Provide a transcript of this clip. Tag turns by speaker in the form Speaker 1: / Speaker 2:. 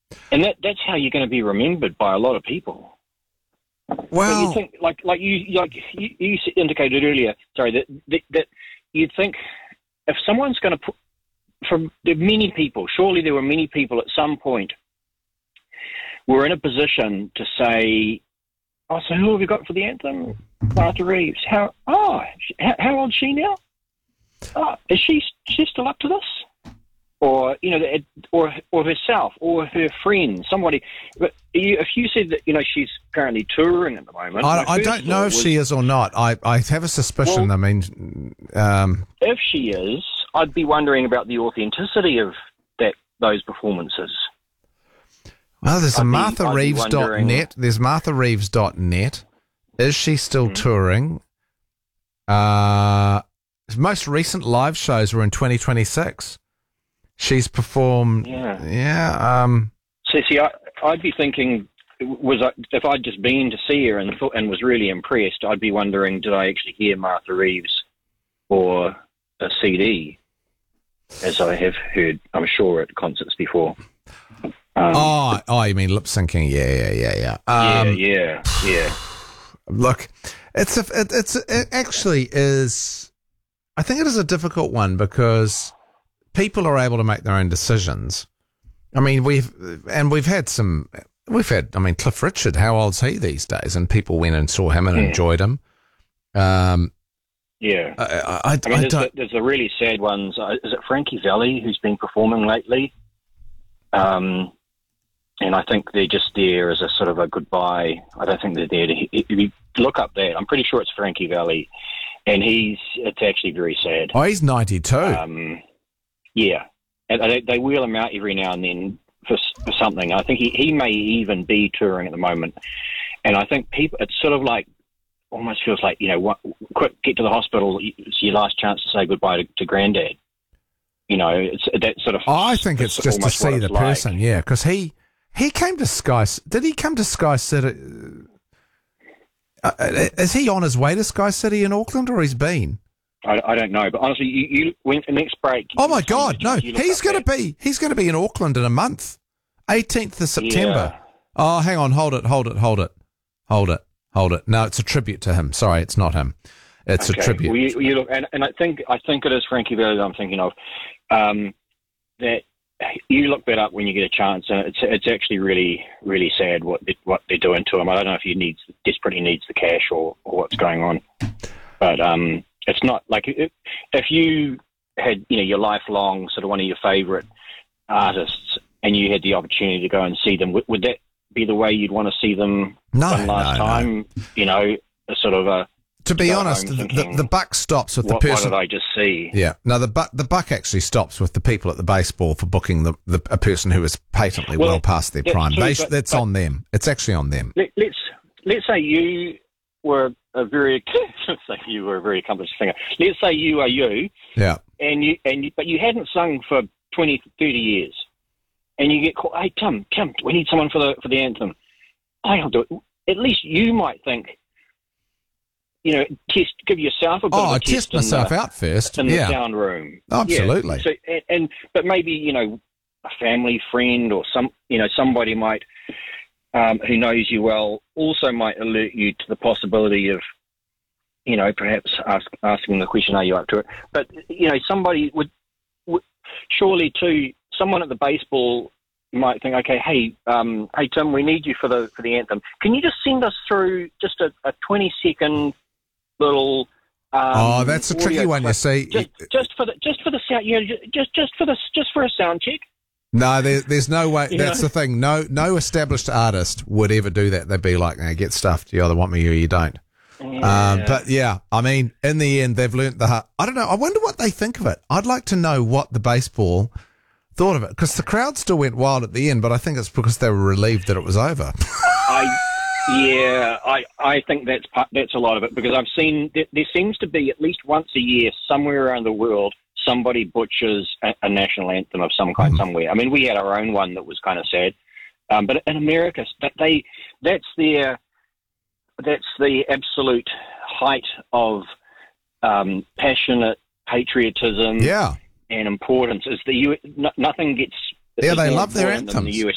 Speaker 1: And that's how you're going to be remembered by a lot of people.
Speaker 2: Well,
Speaker 1: you think, like you indicated earlier, sorry, that you'd think if someone's going to put, there are many people, surely there were many people at some point were in a position to say, oh, so who have you got for the anthem? Martha Reeves. How old is she now? Oh, is she still up to this? Or, or herself, or her friend, somebody. But if you said that, she's currently touring at the moment.
Speaker 2: I don't know if she is or not. I have a suspicion.
Speaker 1: Well, if she is, I'd be wondering about the authenticity of those performances.
Speaker 2: Well, there's a MarthaReeves.net. There's MarthaReeves.net. Is she still touring? Most recent live shows were in 2026. She's performed. Yeah.
Speaker 1: So see, I'd be thinking, if I'd just been to see her and was really impressed, I'd be wondering, did I actually hear Martha Reeves or a CD, as I have heard, I'm sure, at concerts before.
Speaker 2: You mean lip syncing? Yeah.
Speaker 1: Yeah.
Speaker 2: Look, it actually is. I think it is a difficult one because people are able to make their own decisions. I mean, we've had Cliff Richard. How old's he these days? And people went and saw him and enjoyed him.
Speaker 1: Yeah.
Speaker 2: There's
Speaker 1: the really sad ones. Is it Frankie Valli who's been performing lately? And I think they're just there as a sort of a goodbye. I don't think they're there to... If you look up that, I'm pretty sure it's Frankie Valli, and it's actually very sad.
Speaker 2: Oh, he's 92.
Speaker 1: Yeah. And they wheel him out every now and then for something. I think he may even be touring at the moment. And I think it's sort of like, almost feels like, quick, get to the hospital. It's your last chance to say goodbye to Granddad. It's that sort of...
Speaker 2: I think it's just to see the person, like. Yeah, because he came to Sky... Did he come to Sky City? Is he on his way to Sky City in Auckland, or he's been?
Speaker 1: I don't know, but honestly, you went the next break.
Speaker 2: Oh my God, no! He's going to be in Auckland in a month, 18th of September. Yeah. Oh, hang on, hold it. No, it's a tribute to him. Sorry, it's not him. It's a tribute.
Speaker 1: Well, you look, and I think it is Frankie Valli that I'm thinking of. That you look that up when you get a chance, and it's actually really, really sad what they're doing to him. I don't know if he desperately needs the cash or what's going on, but it's not like if you had your lifelong sort of one of your favourite artists, and you had the opportunity to go and see them, would that be the way you'd want to see them one last time? No. A sort of a...
Speaker 2: To be honest, the buck stops with the person.
Speaker 1: What did I just see?
Speaker 2: Yeah, no, the buck actually stops with the people at the baseball for booking a person who is patently well past their prime. That's on them. It's actually on them.
Speaker 1: Let's say you were a very accomplished singer. Let's say you are you.
Speaker 2: Yeah.
Speaker 1: But you hadn't sung for 20, 30 years, and you get called. Hey, Tim, we need someone for the anthem. I'll do it. At least you might think. Give yourself a bit of a test.
Speaker 2: Test myself out first.
Speaker 1: In the sound room.
Speaker 2: Absolutely.
Speaker 1: Yeah. So, but maybe, a family friend or somebody might, who knows you well, also might alert you to the possibility of, perhaps asking the question, are you up to it? But, somebody would surely too, someone at the baseball might think, okay, hey Tim, we need you for the anthem. Can you just send us through just a 20-second little
Speaker 2: that's a tricky one, you see.
Speaker 1: Just for the sound, just for a sound check.
Speaker 2: No, there's no way. That's the thing. No established artist would ever do that. They'd be like, get stuffed. You either want me or you don't.
Speaker 1: Yeah.
Speaker 2: But yeah, I mean, in the end, they've learnt I don't know. I wonder what they think of it. I'd like to know what the baseball thought of it, because the crowd still went wild at the end, but I think it's because they were relieved that it was over.
Speaker 1: I think that's a lot of it, because I've seen there seems to be at least once a year somewhere around the world somebody butchers a national anthem of some kind somewhere. I mean, we had our own one that was kind of sad, but in America, that's the absolute height of passionate patriotism.
Speaker 2: Yeah.
Speaker 1: And importance is nothing gets.
Speaker 2: Yeah, they love their anthems.
Speaker 1: The US